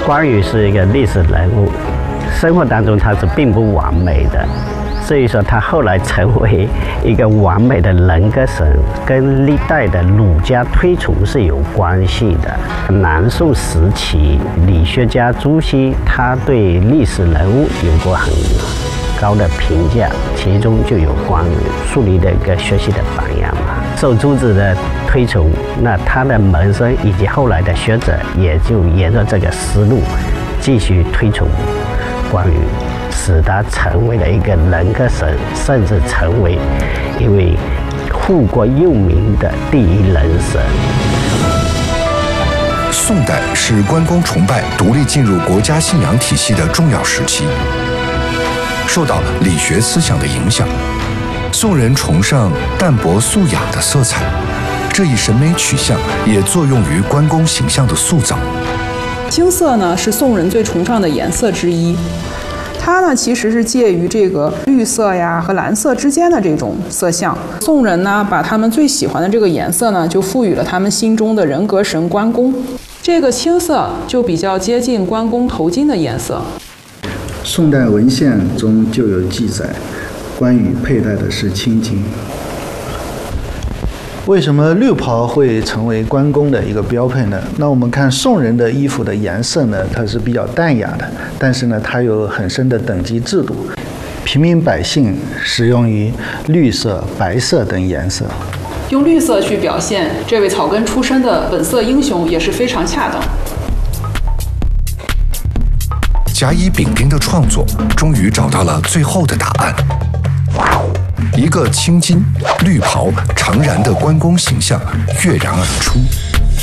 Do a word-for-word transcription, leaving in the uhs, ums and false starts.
关羽是一个历史人物，生活当中他是并不完美的，所以说他后来成为一个完美的人格神，跟历代的儒家推崇是有关系的。南宋时期，理学家朱熹他对历史人物有过很高的评价，其中就有关羽树立的一个学习的榜样嘛。受朱子的推崇，那他的门生以及后来的学者也就沿着这个思路继续推崇关羽，使他成为了一个人格神，甚至成为一位护国佑民的第一人神。 宋代是关公崇拜独立进入国家信仰体系的重要时期，受到理学思想的影响，宋人崇尚淡泊素雅的色彩，这一审美取向也作用于关公形象的塑造。 青色呢是宋人最崇尚的颜色之一，它呢其实是介于这个绿色呀和蓝色之间的这种色相。宋人呢把他们最喜欢的这个颜色呢就赋予了他们心中的人格神关公，这个青色就比较接近关公头巾的颜色。 宋代文献中就有记载，关羽佩戴的是青巾。 为什么绿袍会成为关公的一个标配呢？那我们看宋人的衣服的颜色呢，它是比较淡雅的，但是呢，它有很深的等级制度。平民百姓使用于绿色、白色等颜色。 用绿色去表现这位草根出身的本色英雄也是非常恰当。 甲乙丙丁的创作终于找到了最后的答案。一个青巾、绿袍、长髯的关公形象跃然而出。